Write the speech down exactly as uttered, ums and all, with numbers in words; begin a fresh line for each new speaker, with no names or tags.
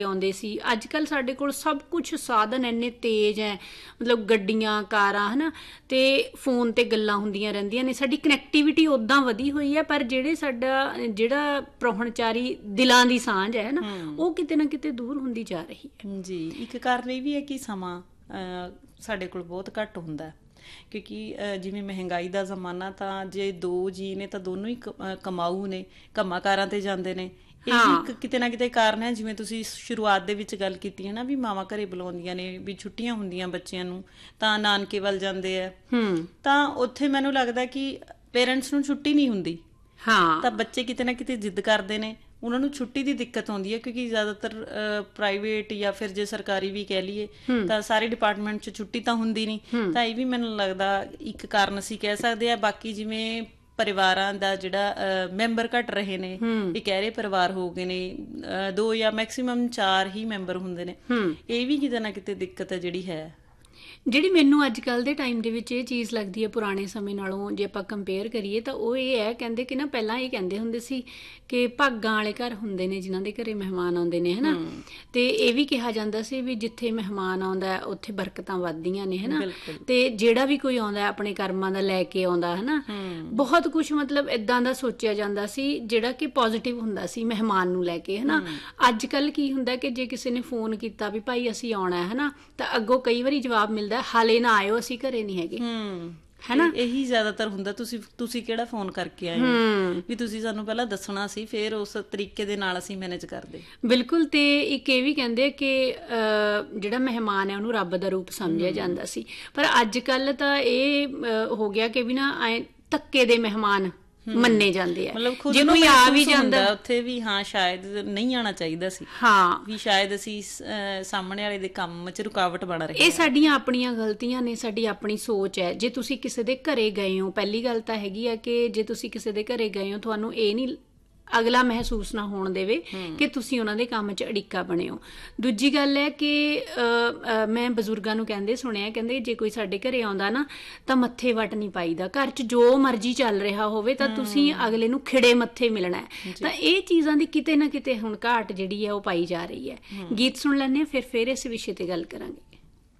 ਆਉਂਦੇ ਸੀ। ਅੱਜ ਕੱਲ੍ਹ ਸਾਡੇ ਕੋਲ ਸਭ ਕੁਛ ਸਾਧਨ ਇੰਨੇ ਤੇਜ਼ ਹੈ, ਮਤਲਬ ਗੱਡੀਆਂ, ਕਾਰਾਂ, ਹੈ ਨਾ, ਅਤੇ ਫੋਨ 'ਤੇ ਗੱਲਾਂ ਹੁੰਦੀਆਂ ਰਹਿੰਦੀਆਂ ਨੇ। ਸਾਡੀ ਕਨੈਕਟੀਵਿਟੀ ਉੱਦਾਂ ਵਧੀ ਹੋਈ ਹੈ, ਪਰ ਜਿਹੜੇ ਸਾਡਾ ਜਿਹੜਾ ਪ੍ਰਾਹੁਣਚਾਰੀ ਦਿਲਾਂ ਦੀ ਸਾਂਝ ਹੈ ਨਾ, ਉਹ ਕਿਤੇ ਨਾ ਕਿਤੇ ਦੂਰ ਹੁੰਦੀ ਜਾ ਰਹੀ ਹੈ।
ਜੀ, ਇੱਕ ਕਾਰਨ ਇਹ ਵੀ ਹੈ ਕਿ ਸਮਾਂ ਸਾਡੇ ਕੋਲ ਬਹੁਤ ਘੱਟ ਹੁੰਦਾ, ਕਿਉਂਕਿ ਜਿਵੇਂ ਮਹਿੰਗਾਈ ਦਾ ਜ਼ਮਾਨਾ, ਤਾਂ ਜੇ ਦੋ ਜੀਅ ਨੇ ਤਾਂ ਦੋਨੋਂ ਹੀ ਕਮਾਊ ਨੇ, ਕੰਮਾਂ ਕਾਰਾਂ 'ਤੇ ਜਾਂਦੇ ਨੇ। ਇਹ ਵੀ ਇੱਕ ਕਿਤੇ ਨਾ ਕਿਤੇ ਕਾਰਨ ਹੈ। ਜਿਵੇਂ ਤੁਸੀਂ ਸ਼ੁਰੂਆਤ ਦੇ ਵਿੱਚ ਗੱਲ ਕੀਤੀ ਹੈ ਨਾ, ਵੀ ਮਾਵਾਂ ਘਰੇ ਬੁਲਾਉਂਦੀਆਂ ਨੇ, ਵੀ ਛੁੱਟੀਆਂ ਹੁੰਦੀਆਂ ਬੱਚਿਆਂ ਨੂੰ ਤਾਂ ਨਾਨਕੇ ਵੱਲ ਜਾਂਦੇ ਆ, ਤਾਂ ਉੱਥੇ ਮੈਨੂੰ ਲੱਗਦਾ ਕਿ ਪੇਰੈਂਟਸ ਨੂੰ ਛੁੱਟੀ ਨਹੀਂ ਹੁੰਦੀ, ਤਾਂ ਬੱਚੇ ਕਿਤੇ ਨਾ ਕਿਤੇ ਜਿੱਦ ਕਰਦੇ ਨੇ, ਉਹਨਾਂ ਨੂੰ ਛੁੱਟੀ ਦੀ ਦਿੱਕਤ ਆਉਂਦੀ ਹੈ। ਕਿਉਂਕਿ ਜ਼ਿਆਦਾਤਰ ਪ੍ਰਾਈਵੇਟ ਜਾਂ ਫਿਰ ਜੇ ਸਰਕਾਰੀ ਵੀ ਕਹਿ ਲਈਏ ਤਾਂ ਸਾਰੇ ਡਿਪਾਰਟਮੈਂਟ 'ਚ ਛੁੱਟੀ ਤਾਂ ਹੁੰਦੀ ਨਹੀਂ, ਤਾਂ ਇਹ ਵੀ ਮੈਨੂੰ ਲੱਗਦਾ ਇੱਕ ਕਾਰਨ ਅਸੀਂ ਕਹਿ ਸਕਦੇ ਹਾਂ। ਬਾਕੀ ਜਿਵੇਂ ਪਰਿਵਾਰਾਂ ਦਾ ਜਿਹੜਾ ਮੈਂਬਰ ਘੱਟ ਰਹੇ ਨੇ, ਇਕਹਿਰੇ ਪਰਿਵਾਰ ਹੋ ਗਏ ਨੇ, ਦੋ ਜਾਂ ਮੈਕਸੀਮਮ ਚਾਰ ਹੀ ਮੈਂਬਰ ਹੁੰਦੇ ਨੇ, ਇਹ ਵੀ ਕਿਤੇ ਨਾ ਕਿਤੇ ਦਿੱਕਤ ਹੈ ਜਿਹੜੀ ਹੈ।
ਜਿਹੜੀ ਮੈਨੂੰ ਅੱਜ ਕੱਲ੍ਹ ਦੇ ਟਾਈਮ ਦੇ ਵਿੱਚ ਇਹ ਚੀਜ਼ ਲੱਗਦੀ ਹੈ ਪੁਰਾਣੇ ਸਮੇਂ ਨਾਲੋਂ, ਜੇ ਆਪਾਂ ਕੰਪੇਅਰ ਕਰੀਏ, ਤਾਂ ਉਹ ਇਹ ਹੈ, ਕਹਿੰਦੇ ਕਿ ਨਾ ਪਹਿਲਾਂ ਇਹ ਕਹਿੰਦੇ ਹੁੰਦੇ ਸੀ ਕਿ ਭਾਗਾਂ ਵਾਲੇ ਘਰ ਹੁੰਦੇ ਨੇ ਜਿਨ੍ਹਾਂ ਦੇ ਘਰੇ ਮਹਿਮਾਨ ਆਉਂਦੇ ਨੇ, ਹੈ ਨਾ, ਅਤੇ ਇਹ ਵੀ ਕਿਹਾ ਜਾਂਦਾ ਸੀ ਵੀ ਜਿੱਥੇ ਮਹਿਮਾਨ ਆਉਂਦਾ ਉੱਥੇ ਬਰਕਤਾਂ ਵੱਧਦੀਆਂ ਨੇ, ਹੈ ਨਾ, ਅਤੇ ਜਿਹੜਾ ਵੀ ਕੋਈ ਆਉਂਦਾ ਆਪਣੇ ਕਰਮਾਂ ਦਾ ਲੈ ਕੇ ਆਉਂਦਾ, ਹੈ ਨਾ, ਬਹੁਤ ਕੁਛ ਮਤਲਬ ਇੱਦਾਂ ਦਾ ਸੋਚਿਆ ਜਾਂਦਾ ਸੀ ਜਿਹੜਾ ਕਿ ਪੋਜ਼ੀਟਿਵ ਹੁੰਦਾ ਸੀ ਮਹਿਮਾਨ ਨੂੰ ਲੈ ਕੇ, ਹੈ ਨਾ। ਅੱਜ ਕੱਲ੍ਹ ਕੀ ਹੁੰਦਾ ਕਿ ਜੇ ਕਿਸੇ ਨੇ ਫੋਨ ਕੀਤਾ ਵੀ ਭਾਈ ਅਸੀਂ ਆਉਣਾ, ਹੈ ਨਾ, ਤਾਂ ਅੱਗੋਂ ਕਈ ਵਾਰੀ ਜਵਾਬ ਮਿਲਦਾ ਹਾਲੇ ਨਾ ਆਇਓ, ਅਸੀਂ ਘਰੇ ਨਹੀਂ ਹੈਗੇ, ਹੈ ਨਾ।
ਇਹੀ ਜ਼ਿਆਦਾਤਰ ਹੁੰਦਾ, ਤੁਸੀਂ ਤੁਸੀਂ ਕਿਹੜਾ ਫੋਨ ਕਰਕੇ ਆਏ ਹੋ, ਵੀ ਤੁਸੀਂ ਸਾਨੂੰ ਪਹਿਲਾਂ ਦੱਸਣਾ ਸੀ, ਫਿਰ ਉਸ ਤਰੀਕੇ ਦੇ ਨਾਲ ਅਸੀਂ ਮੈਨੇਜ ਕਰਦੇ। ਬਿਲਕੁਲ।
ਤੇ ਇੱਕ ਇਹ ਵੀ ਕਹਿੰਦੇ ਕਿ ਜਿਹੜਾ ਮਹਿਮਾਨ ਹੈ ਉਹਨੂੰ ਰੱਬ ਦਾ ਰੂਪ ਸਮਝਿਆ ਜਾਂਦਾ ਸੀ, ਪਰ ਅੱਜ ਕੱਲ੍ਹ ਤਾਂ ਇਹ ਹੋ ਗਿਆ ਕਿ ਵੀ ਨਾ ਐ ਧੱਕੇ ਦੇ ਮਹਿਮਾਨ ਮੰਨੇ ਜਾਂਦੇ ਆ।
ਮਤਲਬ ਜੇ ਕੋਈ ਆ ਵੀ ਜਾਂਦਾ ਉੱਥੇ ਵੀ, ਹਾਂ ਸ਼ਾਇਦ ਨਹੀਂ ਆਉਣਾ ਚਾਹੀਦਾ ਸੀ, ਹਾਂ ਵੀ ਸ਼ਾਇਦ ਅਸੀਂ ਸਾਹਮਣੇ ਵਾਲੇ ਦੇ ਕੰਮ 'ਚ ਰੁਕਾਵਟ ਬਣ ਰਹੀ ਹੈ।
ਇਹ ਸਾਡੀਆਂ ਆਪਣੀਆਂ ਗਲਤੀਆਂ ਨੇ, ਸਾਡੀ ਆਪਣੀ ਸੋਚ ਹੈ। ਜੇ ਤੁਸੀਂ ਕਿਸੇ ਦੇ ਘਰੇ ਗਏ ਹੋ, ਪਹਿਲੀ ਗੱਲ ਤਾਂ ਹੈਗੀ ਆ ਕਿ ਜੇ ਤੁਸੀਂ ਕਿਸੇ ਦੇ ਘਰੇ ਗਏ ਹੋ, ਤੁਹਾਨੂੰ ਇਹ ਨਹੀਂ ਅਗਲਾ ਮਹਿਸੂਸ ਨਾ ਹੋਣ ਦੇਵੇ ਕਿ ਤੁਸੀਂ ਉਹਨਾਂ ਦੇ ਕੰਮ 'ਚ ਅੜਿੱਕਾ ਬਣੇ ਹੋ। ਦੂਜੀ ਗੱਲ ਹੈ ਕਿ ਮੈਂ ਬਜ਼ੁਰਗਾਂ ਨੂੰ ਕਹਿੰਦੇ ਸੁਣਿਆ, ਕਹਿੰਦੇ ਜੇ ਕੋਈ ਸਾਡੇ ਘਰੇ ਆਉਂਦਾ ਨਾ ਤਾਂ ਮੱਥੇ ਵੱਟ ਨਹੀਂ ਪਾਈਦਾ। ਘਰ 'ਚ ਜੋ ਮਰਜ਼ੀ ਚੱਲ ਰਿਹਾ ਹੋਵੇ ਤਾਂ ਤੁਸੀਂ ਅਗਲੇ ਨੂੰ ਖਿੜੇ ਮੱਥੇ ਮਿਲਣਾ ਹੈ। ਤਾਂ ਇਹ ਚੀਜ਼ਾਂ ਦੀ ਕਿਤੇ ਨਾ ਕਿਤੇ ਹੁਣ ਘਾਟ ਜਿਹੜੀ ਹੈ ਉਹ ਪਾਈ ਜਾ ਰਹੀ ਹੈ। ਗੀਤ ਸੁਣ ਲੈਂਦੇ ਹਾਂ, ਫਿਰ ਫਿਰ ਇਸ ਵਿਸ਼ੇ ਤੇ ਗੱਲ ਕਰਾਂਗੇ।